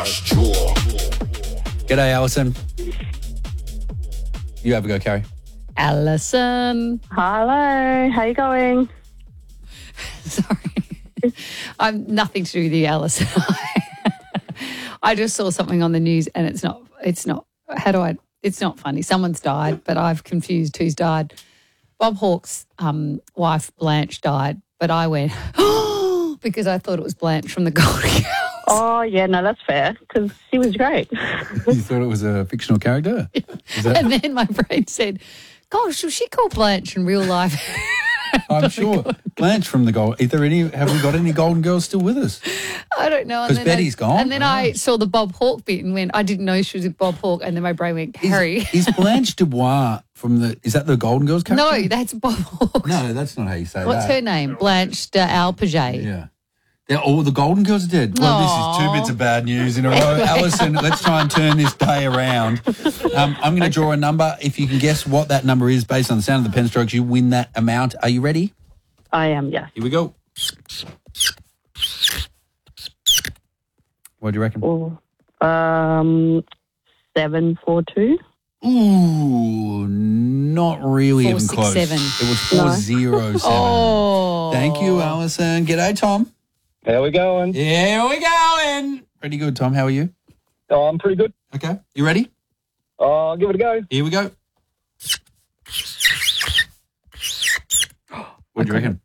G'day, Alison. You have a go, Carrie. Alison. Hello, how you going? Sorry. I'm nothing to do with you, Alison. I just saw something on the news and it's not funny. Someone's died, but I've confused who's died. Bob Hawke's wife, Blanche, died, but I went, oh, because I thought it was Blanche from the Golden Girls. Oh, yeah, no, that's fair, because she was great. You thought it was a fictional character? And then my brain said, gosh, was she called Blanche in real life? I'm sure. Blanche from the Gold. Have we got any Golden Girls still with us? I don't know. Because Betty's gone. And then I saw the Bob Hawke bit and went, I didn't know she was with Bob Hawke. And then my brain went, Carrie. Is Blanche Dubois is that the Golden Girls character? No, that's Bob Hawke. No, that's not how you say What's that. her name? Blanche d'Alpaget. Yeah. The Golden Girls are dead. Well, this is 2 bits of bad news in a row. Alison, let's try and turn this day around. I'm going to draw a number. If you can guess what that number is based on the sound of the pen strokes, you win that amount. Are you ready? I am, yes. Here we go. What do you reckon? 742. Ooh, not really even close. 467. It was 407. Oh. Thank you, Alison. G'day, Tom. How we going? Here we going. Pretty good, Tom. How are you? Oh, I'm pretty good. Okay. You ready? I'll give it a go. Here we go. What do you reckon?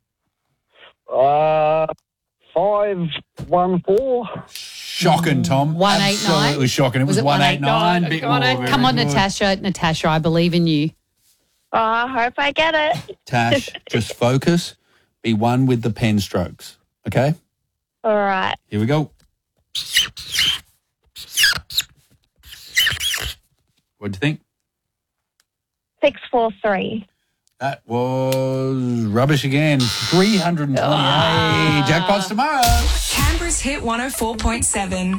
514. Shocking, Tom. 189? Absolutely shocking. It was 189. Bit more, very Come on, good. Natasha, I believe in you. Oh, I hope I get it. Tash, just focus. Be one with the pen strokes. Okay? All right. Here we go. What do you think? 643. That was rubbish again. 328. Jackpots tomorrow. Canberra's Hit 104.7.